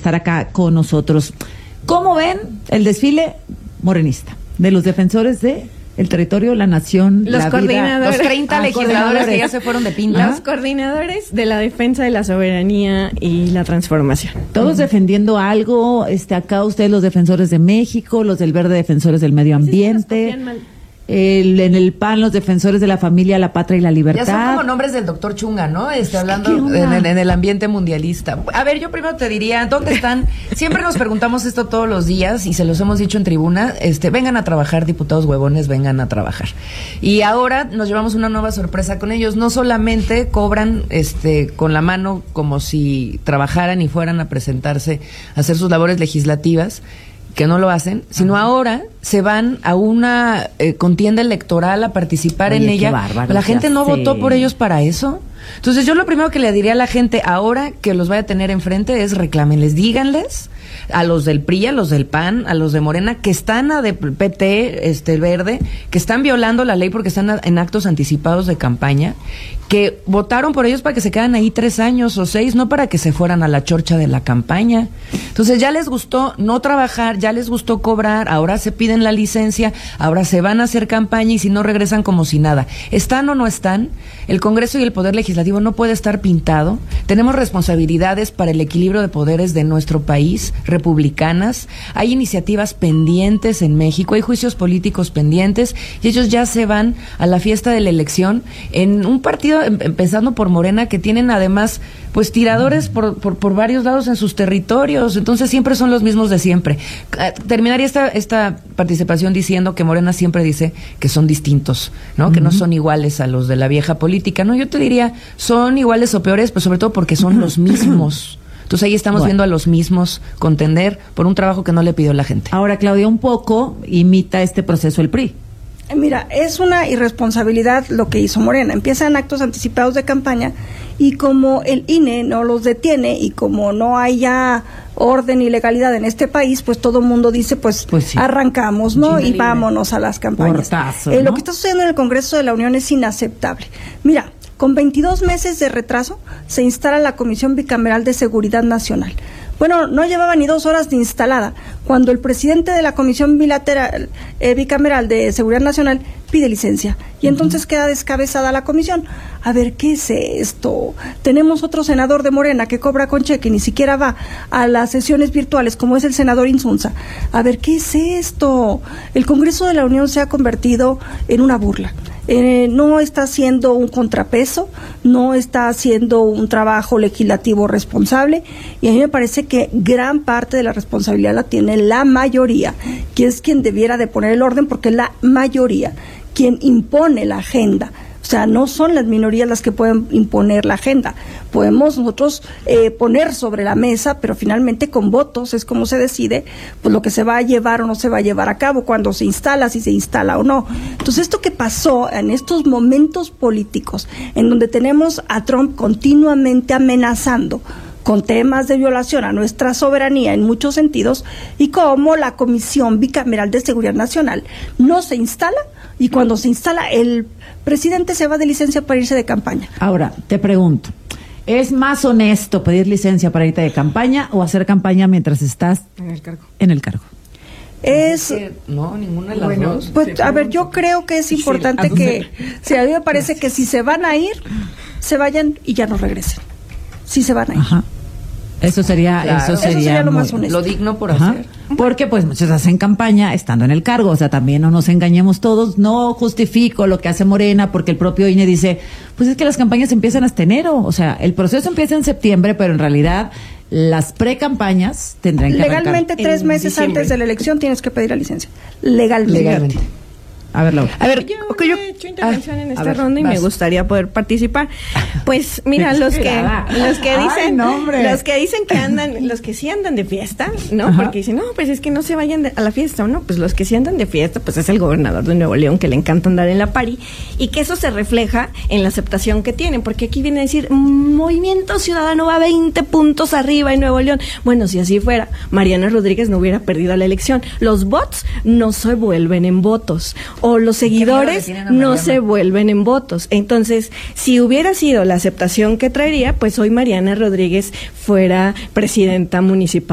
estar acá con nosotros. ¿Cómo ven el desfile morenista de los defensores de el territorio, la nación, los la coordinadores, vida? Los 30 legisladores que ya se fueron de pinta. Los coordinadores de la defensa de la soberanía y la transformación. Todos defendiendo algo, acá ustedes los defensores de México, los del Verde defensores del medio ambiente. En el PAN, los defensores de la familia, la patria y la libertad. Ya son como nombres del doctor Chunga, ¿no? Hablando en el ambiente mundialista. A ver, yo primero te diría, ¿dónde están? Siempre nos preguntamos esto todos los días y se los hemos dicho en tribuna. Vengan a trabajar, diputados huevones, vengan a trabajar. Y ahora nos llevamos una nueva sorpresa con ellos. No solamente cobran con la mano como si trabajaran y fueran a presentarse a hacer sus labores legislativas, que no lo hacen, sino ahora se van a una contienda electoral a participar en ella. Bárbaro, la gente no votó por ellos para eso. Entonces yo lo primero que le diría a la gente ahora que los vaya a tener enfrente es reclámenles, díganles a los del PRI, a los del PAN, a los de Morena, que están a de PT, el Verde, que están violando la ley porque están en actos anticipados de campaña, que votaron por ellos para que se quedan ahí 3 años o 6, no para que se fueran a la chorcha de la campaña. Entonces ya les gustó no trabajar, ya les gustó cobrar, ahora se piden la licencia, ahora se van a hacer campaña y si no regresan como si nada. ¿Están o no están? El Congreso y el Poder Legislativo no puede estar pintado. Tenemos responsabilidades para el equilibrio de poderes de nuestro país, republicanas. Hay iniciativas pendientes en México, hay juicios políticos pendientes y ellos ya se van a la fiesta de la elección en un partido, empezando por Morena, que tienen además pues tiradores por varios lados en sus territorios. Entonces siempre son los mismos de siempre. Terminaría esta participación diciendo que Morena siempre dice que son distintos, ¿no? Que no son iguales a los de la vieja política. No, yo te diría, son iguales o peores, pero sobre todo porque son los mismos. Entonces ahí estamos viendo a los mismos contender por un trabajo que no le pidió la gente. Ahora, Claudia, un poco imita este proceso el PRI. Mira, es una irresponsabilidad lo que hizo Morena. Empiezan actos anticipados de campaña y como el INE no los detiene y como no hay ya orden y legalidad en este país, pues todo el mundo dice, pues sí, arrancamos, ¿no? Y vámonos a las campañas. Portazo, ¿no? Lo que está sucediendo en el Congreso de la Unión es inaceptable. Mira, con 22 meses de retraso se instala la Comisión Bicameral de Seguridad Nacional. Bueno, no llevaba ni 2 horas de instalada cuando el presidente de la Comisión Bicameral de Seguridad Nacional pide licencia y entonces queda descabezada la comisión. A ver, ¿qué es esto? Tenemos otro senador de Morena que cobra con cheque y ni siquiera va a las sesiones virtuales como es el senador Insunza. A ver, ¿qué es esto? El Congreso de la Unión se ha convertido en una burla. No está haciendo un contrapeso, no está haciendo un trabajo legislativo responsable y a mí me parece que gran parte de la responsabilidad la tiene la mayoría, que es quien debiera de poner el orden porque es la mayoría quien impone la agenda. O sea, no son las minorías las que pueden imponer la agenda. Podemos nosotros poner sobre la mesa, pero finalmente con votos es como se decide pues lo que se va a llevar o no se va a llevar a cabo, cuando se instala, si se instala o no. Entonces, esto que pasó en estos momentos políticos, en donde tenemos a Trump continuamente amenazando con temas de violación a nuestra soberanía en muchos sentidos, y cómo la Comisión Bicameral de Seguridad Nacional no se instala, y cuando se instala el presidente se va de licencia para irse de campaña. Ahora, te pregunto, ¿es más honesto pedir licencia para irte de campaña o hacer campaña mientras estás en el cargo? No, ninguna de las dos. Pues, a ver, yo creo que es importante que, a mí me parece que si se van a ir, se vayan y ya no regresen. Si se van a ir. Ajá. Eso sería lo más honesto. Lo digno por hacer. Porque pues muchos hacen campaña estando en el cargo, o sea, también no nos engañemos todos. No justifico lo que hace Morena porque el propio INE dice, pues es que las campañas empiezan hasta enero, o sea, el proceso empieza en septiembre, pero en realidad las precampañas tendrán que legalmente 3 meses antes de la elección tienes que pedir la licencia. Legalmente. A ver, Laura. A ver, yo no he hecho intervención en esta ronda y me gustaría poder participar. Pues mira, los que sí andan de fiesta, ¿no? Ajá. Porque dicen, no, pues es que no se vayan a la fiesta, ¿o no? Pues los que sí andan de fiesta, pues es el gobernador de Nuevo León, que le encanta andar en la pari, y que eso se refleja en la aceptación que tienen, porque aquí viene a decir, Movimiento Ciudadano va 20 puntos arriba en Nuevo León. Bueno, si así fuera, Mariana Rodríguez no hubiera perdido la elección. Los bots no se vuelven en votos, o los seguidores no se vuelven en votos. Entonces, si hubiera sido la aceptación que traería, pues hoy Mariana Rodríguez fuera presidenta municipal